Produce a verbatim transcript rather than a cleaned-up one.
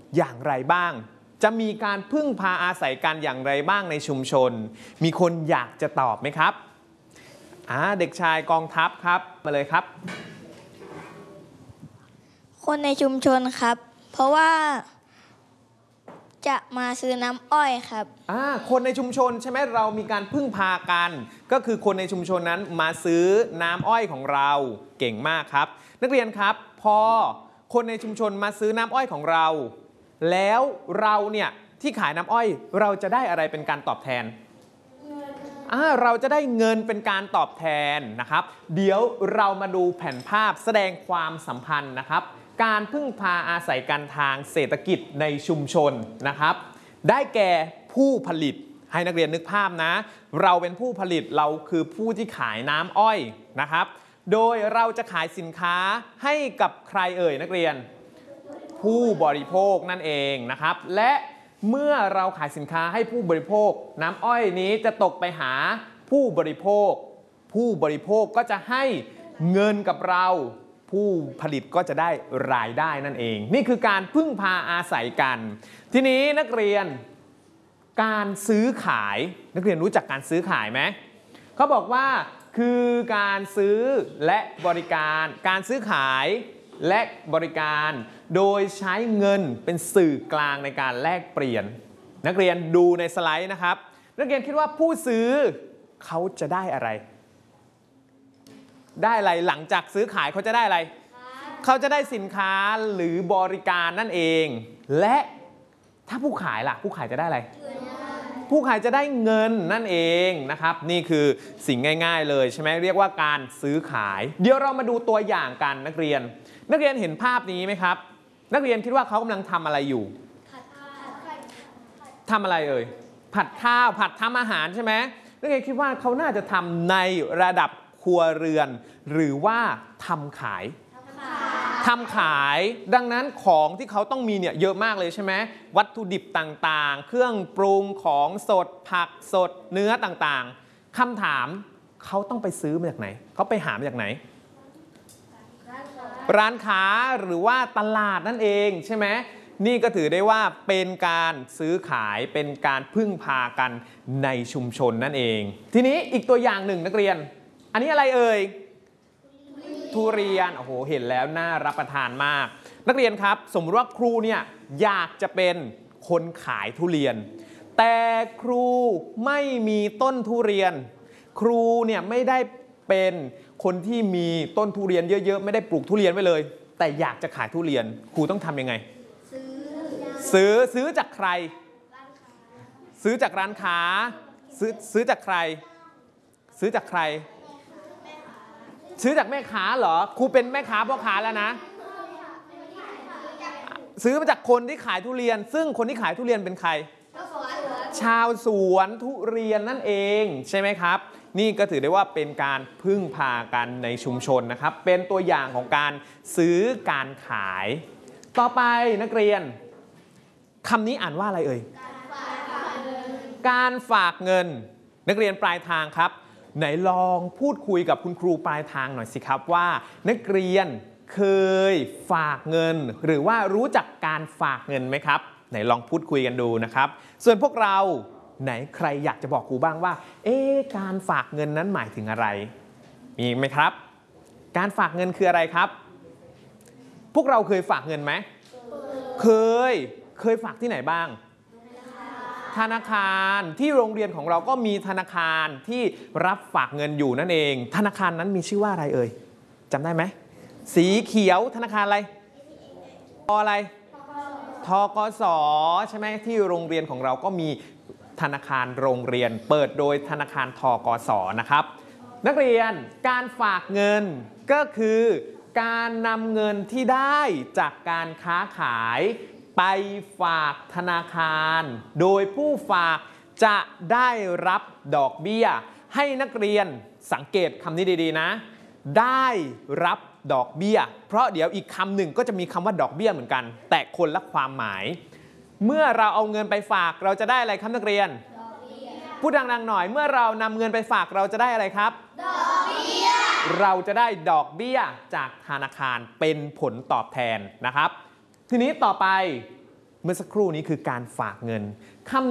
อย่างไรบ้างจะมีการพึ่งพาอาศัยกันอย่างไรบ้างในชุมชนมีคนอยากจะตอบไหมครับอ่าเด็กชายกองทัพครับมาเลยครับคนในชุมชนครับเพราะว่าจะมาซื้อน้ำอ้อยครับอ่าคนในชุมชนใช่ไหมเรามีการพึ่งพากันก็คือคนในชุมชนนั้นมาซื้อน้ำอ้อยของเราเก่งมากครับนักเรียนครับพอคนในชุมชนมาซื้อน้ำอ้อยของเราแล้วเราเนี่ยที่ขายน้ำอ้อยเราจะได้อะไรเป็นการตอบแทนอ่าเราจะได้เงินเป็นการตอบแทนนะครับเดี๋ยวเรามาดูแผนภาพแสดงความสัมพันธ์นะครับการพึ่งพาอาศัยกันทางเศรษฐกิจในชุมชนนะครับได้แก่ผู้ผลิตให้นักเรียนนึกภาพนะเราเป็นผู้ผลิตเราคือผู้ที่ขายน้ำอ้อยนะครับโดยเราจะขายสินค้าให้กับใครเอ่ยนักเรียนผู้บริโภคนั่นเองนะครับและเมื่อเราขายสินค้าให้ผู้บริโภคน้ำอ้อยนี้จะตกไปหาผู้บริโภคผู้บริโภคก็จะให้เงินกับเราผู้ผลิตก็จะได้รายได้นั่นเองนี่คือการพึ่งพาอาศัยกันทีนี้นักเรียนการซื้อขายนักเรียนรู้จักการซื้อขายไหมเขาบอกว่าคือการซื้อและบริการการซื้อขายและบริการโดยใช้เงินเป็นสื่อกลางในการแลกเปลี่ยนนักเรียนดูในสไลด์นะครับนักเรียนคิดว่าผู้ซื้อเขาจะได้อะไรได้อะไรหลังจากซื้อขายเขาจะได้อะไรเขาจะได้สินค้าหรือบริการนั่นเองและถ้าผู้ขายล่ะผู้ขายจะได้อะไรผู้ขายจะได้เงินนั่นเองนะครับนี่คือสิ่งง่ายๆเลยใช่ไหมเรียกว่าการซื้อขายเดี๋ยวเรามาดูตัวอย่างกันนักเรียนนักเรียนเห็นภาพนี้ไหมครับนักเรียนคิดว่าเขากำลังทำอะไรอยู่ทำอะไรเอ่ยผัดข้าวผัดทำอาหารใช่ไหมนักเรียนคิดว่าเขาน่าจะทำในระดับครัวเรือนหรือว่าทำขายทำขายดังนั้นของที่เขาต้องมีเนี่ยเยอะมากเลยใช่ไหมวัตถุดิบต่างๆเครื่องปรุงของสดผักสดเนื้อต่างๆคำถามเขาต้องไปซื้อมาจากไหนเขาไปหามาจากไหนร้านค้าหรือว่าตลาดนั่นเองใช่ไหมนี่ก็ถือได้ว่าเป็นการซื้อขายเป็นการพึ่งพากันในชุมชนนั่นเองทีนี้อีกตัวอย่างหนึ่งนักเรียนอันนี้อะไรเอ่ยทุเรียนโอ้โหเห็นแล้วน่ารับประทานมากนักเรียนครับสมมติว่าครูเนี่ยอยากจะเป็นคนขายทุเรียนแต่ครูไม่มีต้นทุเรียนครูเนี่ยไม่ได้เป็นคนที่มีต้นทุเรียนเยอะๆไม่ได้ปลูกทุเรียนไว้เลยแต่อยากจะขายทุเรียนครูต้องทำยังไงซื้อซื้อจากใครซื้อจากร้านค้าซื้อซื้อจากใครซื้อจากใครซื้อจากแม่ค้าเหรอครูเป็นแม่ค้าพ่อค้าแล้วนะซื้อมาจากคนที่ขายทุเรียนซึ่งคนที่ขายทุเรียนเป็นใครชาวสวนทุเรียนนั่นเองใช่ไหมครับนี่ก็ถือได้ว่าเป็นการพึ่งพากันในชุมชนนะครับเป็นตัวอย่างของการซื้อการขายต่อไปนักเรียนคำนี้อ่านว่าอะไรเอ่ยการฝากเงินนักเรียนปลายทางครับไหนลองพูดคุยกับคุณครูปลายทางหน่อยสิครับว่านักเรียนเคยฝากเงินหรือว่ารู้จักการฝากเงินไหมครับไหนลองพูดคุยกันดูนะครับส่วนพวกเราไหนใครอยากจะบอกครูบ้างว่าเอ๊ะการฝากเงินนั้นหมายถึงอะไรมีไหมครับการฝากเงินคืออะไรครับพวกเราเคยฝากเงินไหมเคยเคยฝากที่ไหนบ้างธนาคารที่โรงเรียนของเราก็มีธนาคารที่รับฝากเงินอยู่นั่นเองธนาคารนั้นมีชื่อว่าอะไรเอ่ยจำได้ไหมสีเขียวธนาคารอะไรอะไรธกส.ใช่ไหมที่โรงเรียนของเราก็มีธนาคารโรงเรียนเปิดโดยธนาคารธกส.นะครับนักเรียนการฝากเงินก็คือการนำเงินที่ได้จากการค้าขายไปฝากธนาคารโดยผู้ฝากจะได้รับดอกเบี้ยให้นักเรียนสังเกตคำนี้ดีๆนะได้รับดอกเบี้ยเพราะเดี๋ยวอีกคำหนึ่งก็จะมีคำว่าดอกเบี้ยเหมือนกันแต่คนละความหมายเมื่อเราเอาเงินไปฝากเราจะได้อะไรครับนักเรียนพูดดังๆหน่อยเมื่อเรานำเงินไปฝากเราจะได้อะไรครับดอกเบี้ยเราจะได้ดอกเบี้ยจากธนาคารเป็นผลตอบแทนนะครับทีนี้ต่อไปเมื่อสักครู่นี้คือการฝากเงินคำ